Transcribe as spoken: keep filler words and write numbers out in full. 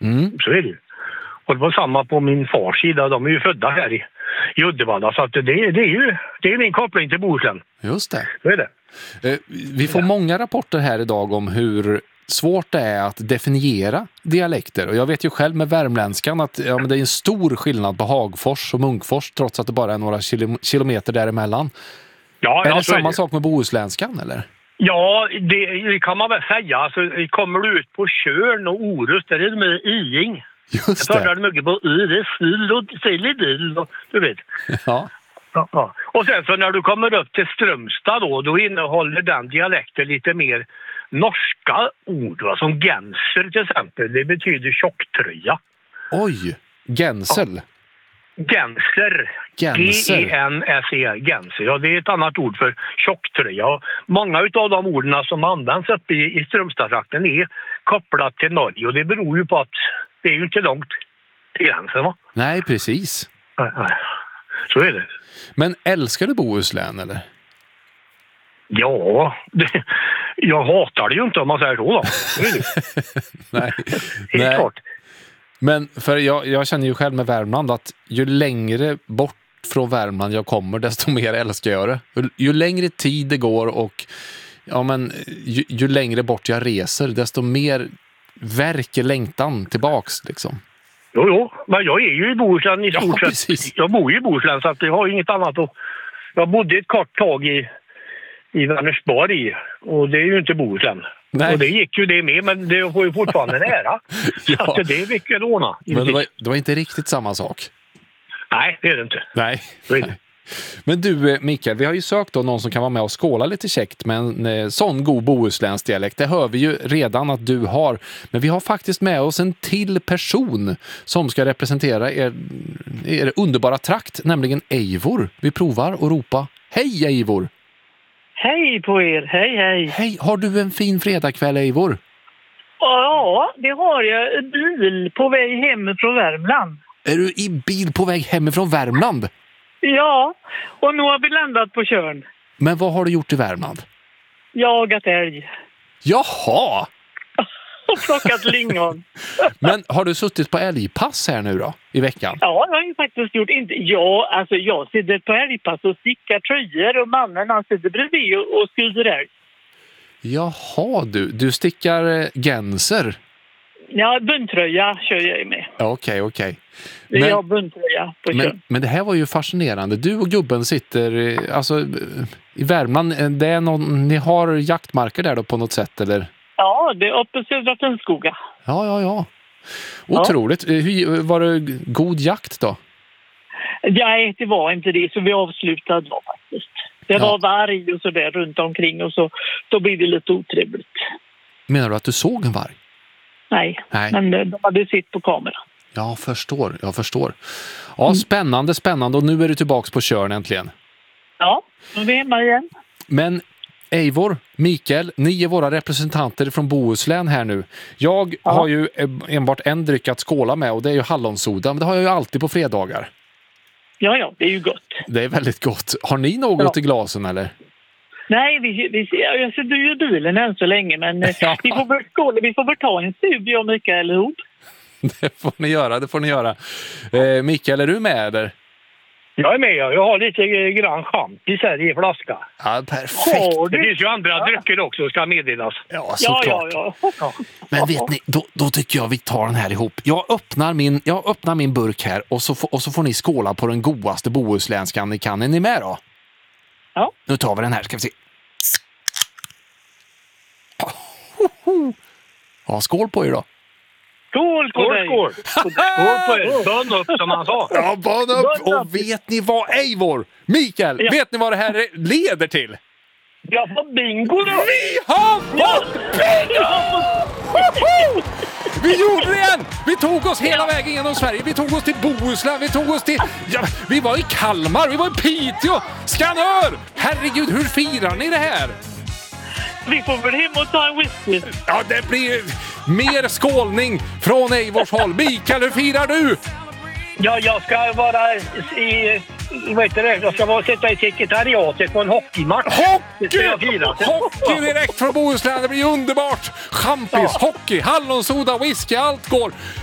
Mm. Så är det. Och det var samma på min fars sida. De är ju födda här i, i Uddevalla. Så att det, det är ju det är min koppling till Bohuslän. Just det. Så är det. Eh, vi får Ja. många rapporter här idag om hur svårt det är att definiera dialekter. Och jag vet ju själv med värmländskan att ja, men det är en stor skillnad på Hagfors och Munkfors trots att det bara är några kilo- kilometer däremellan. Ja, är ja, det så är samma det. sak med bohuslänskan eller? Ja, det, det kan man väl säga. Alltså, kommer du ut på Tjörn och Orust, där är det med iing. Just Så är det. det mycket på i, det är sill och sill och du vet. Ja. Ja, ja. Och sen så när du kommer upp till Strömstad då, då innehåller den dialekten lite mer norska ord, va? Som genser till exempel. Det betyder tjocktröja. Oj, gensel. Genser. Genser. G E N S E, genser. Ja, det är ett annat ord för tjocktröja. Och många av de orden som används uppe i, i Strömstadstrakten är kopplat till Norge. Och det beror ju på att det är ju inte långt till gränsen, va? Nej, precis. Nej, nej. Så är det. Men älskar du Bohuslän eller? Ja, det, jag hatar det ju inte om man säger så då. Så är det. Nej. Helt Nej. klart. Men för jag, jag känner ju själv med Värmland att ju längre bort från Värmland jag kommer desto mer älskar jag det. Ju, ju längre tid det går och ja, men, ju, ju längre bort jag reser desto mer verkar längtan tillbaks liksom. Jo, jo, men jag är ju i Bohuslän i Ja, stort sett. precis. Jag bor ju i Bohuslän så att jag har inget annat att... Jag bodde ett kort tag i, i Vänersborg och det är ju inte Bohuslän. Nej. Och det gick ju det med, men det får ju fortfarande nära. Ja. Så att det är mycket ordna. Men det var, det var inte riktigt samma sak. Nej, det är det inte. Nej. Så är det. Men du Mikael, vi har ju sökt då någon som kan vara med och skåla lite käckt med en eh, sån god bohuslänsk dialekt. Det hör vi ju redan att du har. Men vi har faktiskt med oss en till person som ska representera er, er underbara trakt, nämligen Eivor. Vi provar och ropa hej Eivor! Hej på er, hej hej. Hej, har du en fin fredagkväll Eivor? Ja, det har jag. Bil på väg hem från Värmland. Är du i bil på väg hemifrån Värmland? Ja, och nu har vi landat på Tjörn. Men vad har du gjort i Värmland? Jagat älg. Jaha! Och plockat lingon. Men har du suttit på älgpass här nu då, i veckan? Ja, jag har ju faktiskt gjort inte... Ja, alltså jag sitter på älgpass och stickar tröjor och mannen han sitter bredvid och, och skriver älg. Jaha du, du stickar eh, genser. Ja, bundtröja kör jag med. Ja, Okej, okej. Det är Men, jag bundtröja på Tjörn. men, men det här var ju fascinerande. Du och gubben sitter eh, alltså, eh, i Värmland. eh, Det är någon, ni har jaktmarker där då på något sätt, eller? Ja, det är uppe i Södra Finnskoga. Ja, ja, ja. Otroligt. Eh, Hur, var det god jakt då? Nej, det var inte det, så vi avslutade då faktiskt. Det Ja. var varg och så där runt omkring och så då blev det lite otrevligt. Menar du att du såg en varg? Nej, Nej. men de hade sitt på kamera. Jag förstår, jag förstår. Ja, spännande, spännande. Och nu är du tillbaka på Tjörn äntligen. Ja, nu är vi hemma igen. Men Eivor, Mikael, ni är våra representanter från Bohuslän här nu. Jag Ja. har ju enbart en dryck att skåla med och det är ju hallonsoda. Men det har jag ju alltid på fredagar. Ja, ja, det är ju gott. Det är väldigt gott. Har ni något Ja. i glasen eller? Nej, vi, vi, jag sitter ju i bilen än så länge, men eh, Ja. vi, får väl, skåla, vi får väl ta en studio om Mikael ihop. Det får ni göra, det får ni göra. Eh, Mikael, är du med eller? Jag är med. Jag har lite eh, grann champis här i flaska. Ja, perfekt. Har Det du? finns ju andra drycker också, ska meddelas. Ja, Ja, såklart. ja, ja. Men vet ni, då, då tycker jag vi tar den här ihop. Jag öppnar min, jag öppnar min burk här och så, får- och så får ni skåla på den godaste bohuslänskan ni kan. Är ni med då? Ja. Nu tar vi den här, ska vi se. Ja, skål på er då. Skål på Skål, dig! skål! Skål på er! Bön upp som han sa. Ja, bana upp. Bana upp. Och vet ni vad, Eivor? Mikael, Ja. vet ni vad det här leder till? Jag får bingo då! Vi har fått bingo! Woho! Vi gjorde det igen! Vi tog oss hela vägen genom Sverige. Vi tog oss till Bohuslän, vi tog oss till... Ja, vi var i Kalmar, vi var i Piteå, Skanör! Herregud, hur firar ni det här? Vi får väl hem och ta en whisky. Ja, det blir mer skålning från Eivors håll. Mikael, hur firar du? Ja, jag ska vara i... Vad heter det? Jag ska vara sitta i sekretariatet på en hockeymatch. Det ska jag Hockey! fira. Hockey direkt från Bohuslän, det blir underbart! Champis, Ja. hockey, hallonsoda, whisky, allt går.